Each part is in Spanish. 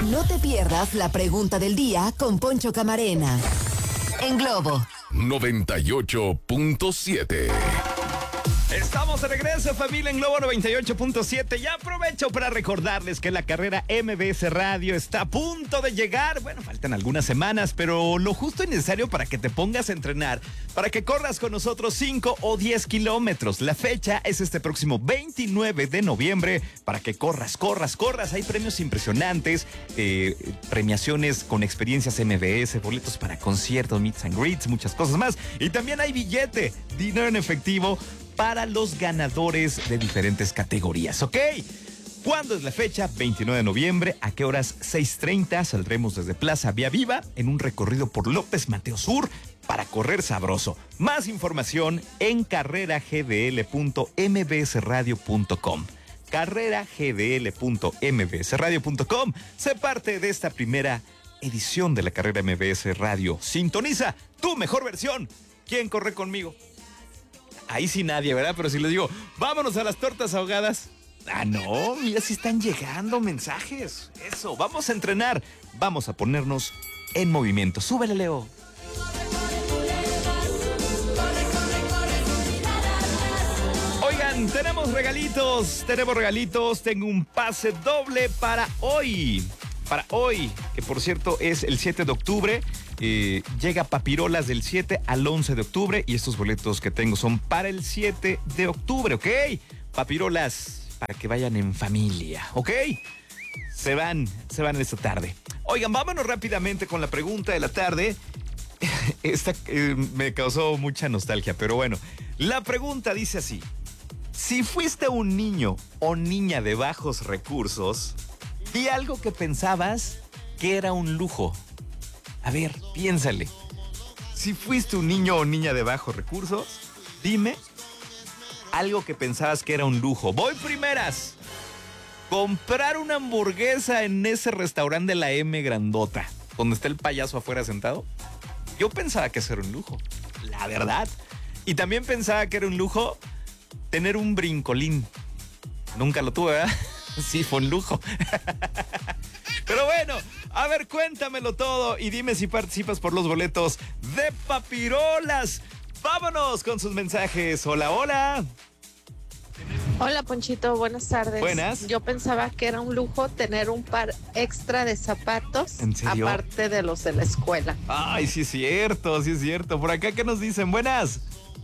No te pierdas la pregunta del día con Poncho Camarena. En Globo 98.7. Estamos de regreso, familia, en Globo 98.7. Ya aprovecho para recordarles que la carrera MBS Radio está a punto de llegar. Bueno, faltan algunas semanas, pero lo justo y necesario para que te pongas a entrenar, para que corras con nosotros 5 o 10 kilómetros. La fecha es este próximo 29 de noviembre para que corras. Hay premios impresionantes, premiaciones con experiencias MBS, boletos para conciertos, meets and greets, muchas cosas más. Y también hay billete, dinero en efectivo para los ganadores de diferentes categorías, ¿ok? ¿Cuándo es la fecha? 29 de noviembre. ¿A qué horas? 6:30. Saldremos desde Plaza Vía Viva en un recorrido por López Mateo Sur para correr sabroso. Más información en carreragdl.mbsradio.com. carreragdl.mbsradio.com. Sé parte de esta primera edición de la carrera MBS Radio. Sintoniza tu mejor versión. ¿Quién corre conmigo? Ahí sí nadie, ¿verdad? Pero si les digo, vámonos a las tortas ahogadas. Ah, no, mira si están llegando mensajes. Eso, vamos a entrenar. Vamos a ponernos en movimiento. Súbele, Leo. Oigan, tenemos regalitos. Tengo un pase doble para hoy. Que por cierto es el 7 de octubre. Llega Papirolas del 7 al 11 de octubre y estos boletos que tengo son para el 7 de octubre, ¿ok? Papirolas para que vayan en familia, ¿ok? Se van esta tarde. Oigan, vámonos rápidamente con la pregunta de la tarde. Esta me causó mucha nostalgia, pero bueno. La pregunta dice así: si fuiste un niño o niña de bajos recursos, di algo que pensabas que era un lujo. A ver, piénsale. Si fuiste un niño o niña de bajos recursos, dime algo que pensabas que era un lujo. Voy primeras. Comprar una hamburguesa en ese restaurante de la M grandota, donde está el payaso afuera sentado. Yo pensaba que eso era un lujo, la verdad. Y también pensaba que era un lujo tener un brincolín. Nunca lo tuve, ¿verdad? Sí, fue un lujo. Pero bueno, a ver, cuéntamelo todo y dime si participas por los boletos de Papirolas. Vámonos con sus mensajes. Hola, hola. Hola, Ponchito, buenas tardes. Buenas. Yo pensaba que era un lujo tener un par extra de zapatos. ¿En serio? Aparte de los de la escuela. Ay, sí es cierto. Por acá, ¿qué nos dicen? Buenas.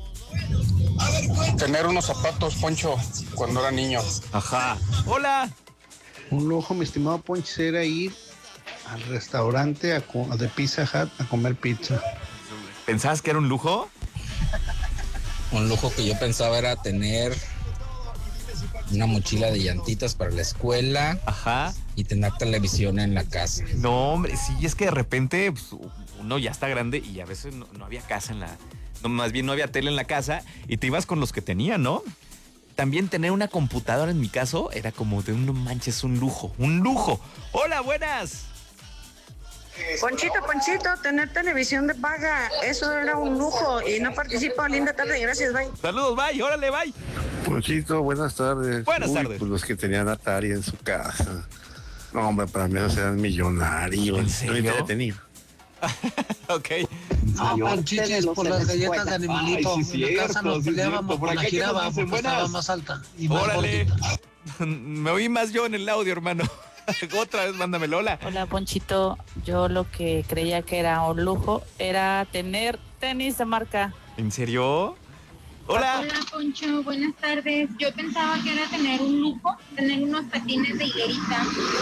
Tener unos zapatos, Poncho, cuando era niño. Ajá. Hola. Un lujo, mi estimado Poncho, era ir al restaurante de Pizza Hut a comer pizza. ¿Pensabas que era un lujo? Un lujo que yo pensaba era tener una mochila de llantitas para la escuela. Ajá. Y tener televisión en la casa. No, hombre, sí, es que de repente pues, uno ya está grande y a veces no había casa más bien no había tele en la casa y te ibas con los que tenían, ¿no? También tener una computadora en mi caso era como de no manches, un lujo. Hola, buenas. Ponchito, tener televisión de paga, eso era un lujo y no participo. Linda tarde, gracias, bye. Saludos, bye, órale, bye. Ponchito, buenas tardes. Buenas tardes. Pues los que tenían Atari en su casa. No, hombre, para mí esos eran millonarios. ¿En serio? No tenía. Ok. Panchichis por las galletas de animalito. Ay, sí, en la casa nos peleábamos por con la acá, jiraba ¿qué nos dicen? porque estaba Buenas. más alta y más Órale. gordita. Me oí más yo en el audio, hermano. Otra vez, mándamelo, hola. Hola, Ponchito. Yo lo que creía que era un lujo era tener tenis de marca. ¿En serio? Hola. Hola, Poncho, buenas tardes. Yo pensaba que era tener un lujo, tener unos patines de hilerita.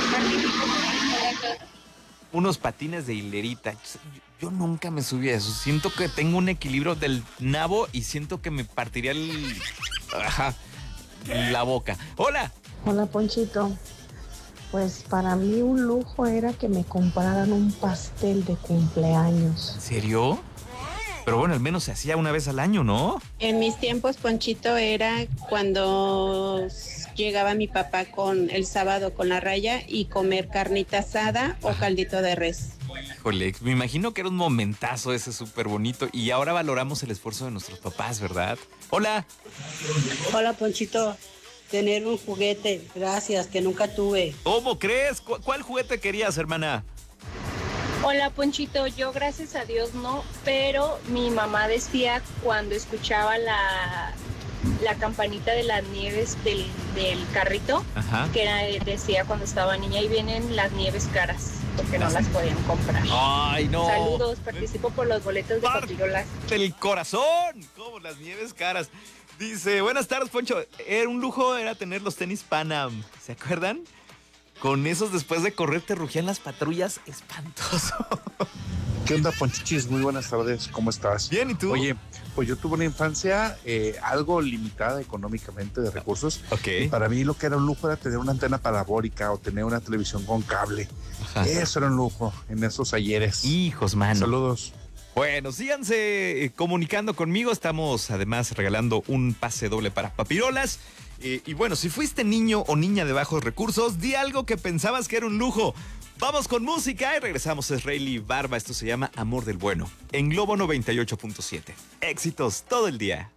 Unos patines de hilerita. Yo nunca me subí a eso. Siento que tengo un equilibrio del nabo y siento que me partiría la boca. Hola. Hola, Ponchito. Pues para mí un lujo era que me compraran un pastel de cumpleaños. ¿En serio? Pero bueno, al menos se hacía una vez al año, ¿no? En mis tiempos, Ponchito, era cuando llegaba mi papá con el sábado con la raya y comer carnita asada o caldito de res. Híjole, me imagino que era un momentazo ese súper bonito y ahora valoramos el esfuerzo de nuestros papás, ¿verdad? Hola. Hola, Ponchito. tener un juguete, gracias, que nunca tuve. ¿Cómo crees? ¿Cuál juguete querías, hermana? Hola, Ponchito, yo gracias a Dios no, pero mi mamá decía cuando escuchaba la campanita de las nieves del carrito, Ajá. que decía cuando estaba niña, y vienen las nieves caras, porque no las podían comprar. ¡Ay, no! Saludos, participo por los boletos de Papirolas. ¡Del corazón! Como las nieves caras. Dice, buenas tardes, Poncho. Era un lujo era tener los tenis Panam. ¿Se acuerdan? Con esos después de correr te rugían las patrullas. Espantoso. ¿Qué onda, Ponchichis? Muy buenas tardes, ¿cómo estás? Bien, ¿y tú? Oye, pues yo tuve una infancia algo limitada económicamente de recursos. Ok. Y para mí lo que era un lujo era tener una antena parabólica o tener una televisión con cable. Ajá. Eso era un lujo en esos ayeres. Hijos, mano. Saludos. Bueno, síganse comunicando conmigo. Estamos además regalando un pase doble para Papirolas. Y bueno, si fuiste niño o niña de bajos recursos, di algo que pensabas que era un lujo. Vamos con música y regresamos. Es Rayleigh Barba. Esto se llama Amor del Bueno en Globo 98.7. Éxitos todo el día.